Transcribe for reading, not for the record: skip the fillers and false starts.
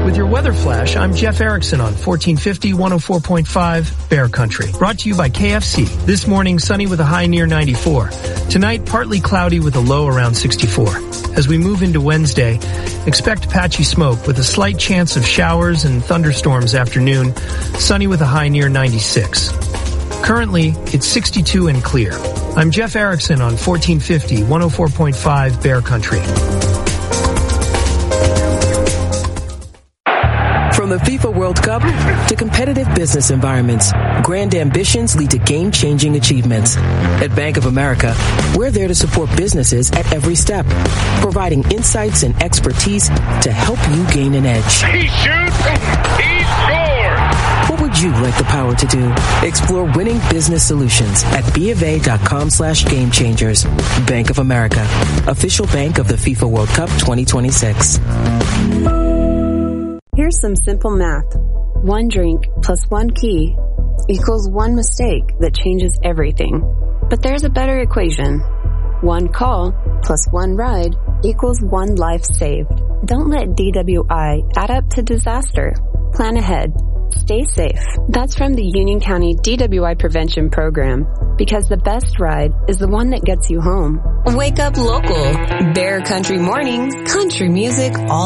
With your weather flash, I'm Jeff Erickson on 1450 104.5 Bear Country. Brought to you by KFC. This morning, sunny with a high near 94. Tonight, partly cloudy with a low around 64. As we move into Wednesday, expect patchy smoke with a slight chance of showers and thunderstorms afternoon. Sunny with a high near 96. Currently, it's 62 and clear. I'm Jeff Erickson on 1450 104.5 Bear Country. From the FIFA World Cup to competitive business environments, grand ambitions lead to game-changing achievements. At Bank of America, we're there to support businesses at every step, providing insights and expertise to help you gain an edge. He shoots, he scores! What would you like the power to do? Explore winning business solutions at BofA.com/gamechangers. Bank of America, official bank of the FIFA World Cup 2026. Here's some simple math. 1 drink plus 1 key equals 1 mistake that changes everything. But there's a better equation. 1 call plus 1 ride equals 1 life saved. Don't let DWI add up to disaster. Plan ahead. Stay safe. That's from the Union County DWI Prevention Program. Because the best ride is the one that gets you home. Wake up local. Bear Country Mornings. Country music all